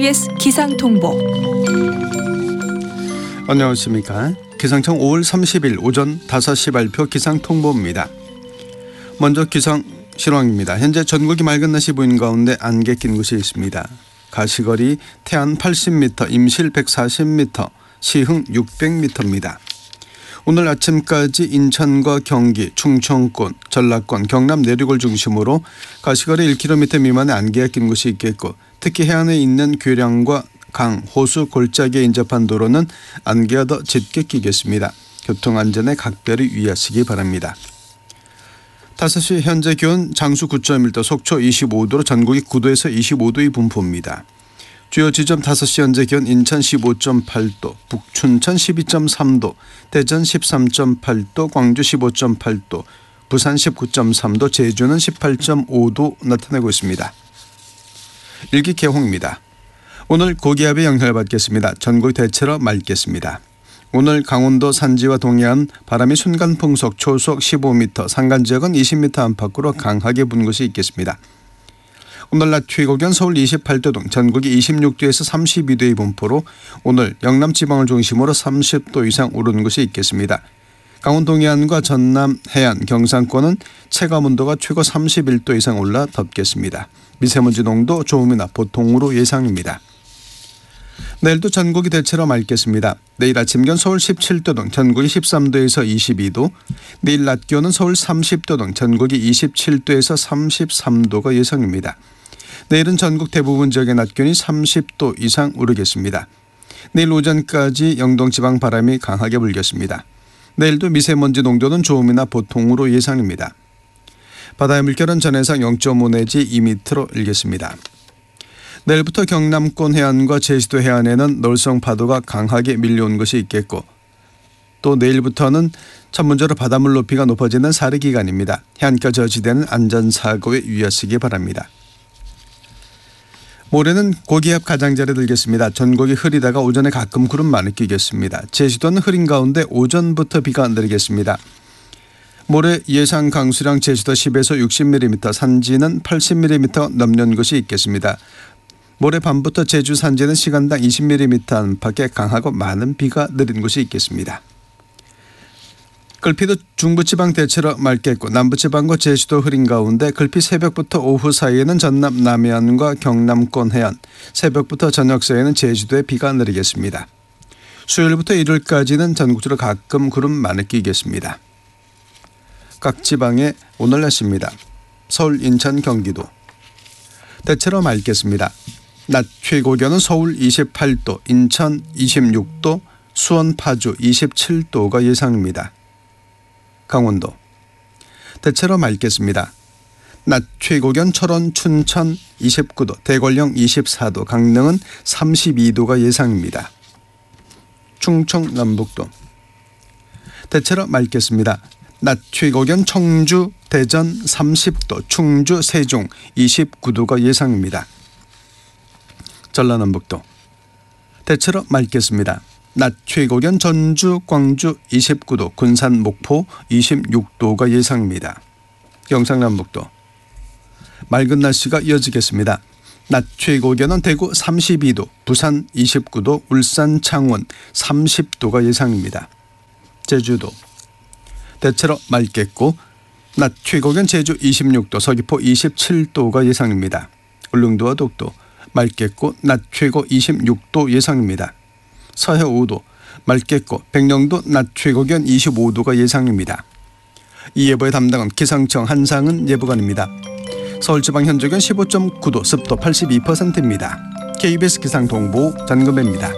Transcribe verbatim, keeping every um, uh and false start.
케이비에스 기상통보. 안녕하십니까. 기상청 오월 삼십일 오전 다섯 시 발표 기상통보입니다. 먼저 기상 실황입니다. 현재 전국이 맑은 날씨 보이는 가운데 안개 낀 곳이 있습니다. 가시거리 태안 팔십 미터, 임실 백사십 미터, 시흥 육백 미터입니다. 오늘 아침까지 인천과 경기, 충청권, 전라권, 경남 내륙을 중심으로 가시거리 일 킬로미터 미만의 안개가 낀 곳이 있겠고, 특히 해안에 있는 교량과 강, 호수 골짜기에 인접한 도로는 안개가 더 짙게 끼겠습니다. 교통안전에 각별히 유의하시기 바랍니다. 다섯 시 현재 기온 장수 구 점 일 도, 속초 이십오 도로 전국이 구 도에서 이십오 도의 분포입니다. 주요 지점 다섯 시 현재 기온 인천 십오 점 팔 도, 북춘천 십이 점 삼 도, 대전 십삼 점 팔 도, 광주 십오 점 팔 도, 부산 십구 점 삼 도, 제주는 십팔 점 오 도 나타내고 있습니다. 일기 개홍입니다. 오늘 고기압의 영향을 받겠습니다. 전국이 대체로 맑겠습니다. 오늘 강원도 산지와 동해안 바람이 순간 풍속 초속 십오 미터, 산간 지역은 이십 미터 안팎으로 강하게 부는 곳이 있겠습니다. 오늘 낮 최고 기온 서울 이십팔 도 등 전국이 이십육 도에서 삼십이 도의 분포로 오늘 영남 지방을 중심으로 삼십 도 이상 오르는 곳이 있겠습니다. 강원 동해안과 전남 해안, 경상권은 체감 온도가 최고 삼십일 도 이상 올라 덥겠습니다. 미세먼지 농도 좋음이나 보통으로 예상입니다. 내일도 전국이 대체로 맑겠습니다. 내일 아침 기온 서울 십칠 도 등 전국이 십삼 도에서 이십이 도, 내일 낮 기온은 서울 삼십 도 등 전국이 이십칠 도에서 삼십삼 도가 예상입니다. 내일은 전국 대부분 지역의 낮 기온이 삼십 도 이상 오르겠습니다. 내일 오전까지 영동지방 바람이 강하게 불겠습니다. 내일도 미세먼지 농도는 좋음이나 보통으로 예상입니다. 바다의 물결은 전해상 영 점 오 내지 이 미터로 일겠습니다. 내일부터 경남권 해안과 제주도 해안에는 놀성 파도가 강하게 밀려온 것이 있겠고, 또 내일부터는 전문적으로 바닷물 높이가 높아지는 사리 기간입니다. 해안가 저지대는 안전사고에 유의하시기 바랍니다. 모레는 고기압 가장자리 들겠습니다. 전국이 흐리다가 오전에 가끔 구름 많이 끼겠습니다. 제주도는 흐린 가운데 오전부터 비가 내리겠습니다. 모레 예상 강수량 제주도 십에서 육십 밀리미터, 산지는 팔십 밀리미터 넘는 곳이 있겠습니다. 모레 밤부터 제주 산지는 시간당 이십 밀리미터 안팎의 강하고 많은 비가 내리는 곳이 있겠습니다. 글피도 중부지방 대체로 맑겠고, 남부지방과 제주도 흐린 가운데 글피 새벽부터 오후 사이에는 전남 남해안과 경남권 해안, 새벽부터 저녁 사이에는 제주도에 비가 내리겠습니다. 수요일부터 일요일까지는 전국적으로 가끔 구름 많이 끼겠습니다. 각 지방의 오늘 날씨입니다. 서울, 인천, 경기도 대체로 맑겠습니다. 낮 최고 기온은 서울 이십팔 도, 인천 이십육 도, 수원, 파주 이십칠 도가 예상입니다. 강원도 대체로 맑겠습니다. 낮 최고 기온 철원, 춘천 이십구 도, 대관령 이십사 도, 강릉은 삼십이 도가 예상입니다. 충청 남북도 대체로 맑겠습니다. 낮 최고 기온 청주, 대전 삼십 도, 충주, 세종 이십구 도가 예상입니다. 전라남북도 대체로 맑겠습니다. 낮 최고 기온 전주, 광주 이십구 도, 군산, 목포 이십육 도가 예상입니다. 경상남북도 맑은 날씨가 이어지겠습니다. 낮 최고 기온은 대구 삼십이 도, 부산 이십구 도, 울산, 창원 삼십 도가 예상입니다. 제주도 대체로 맑겠고, 낮 최고 기온 제주 이십육 도, 서귀포 이십칠 도가 예상입니다. 울릉도와 독도 맑겠고, 낮 최고 이십육 도 예상입니다. 서해 오 도 맑겠고, 백령도 낮 최고 기온 이십오 도가 예상입니다. 이 예보의 담당은 기상청 한상은 예보관입니다. 서울지방 현재 기온 십오 점 구 도, 습도 팔십이 퍼센트입니다. 케이비에스 기상통보 전금배입니다.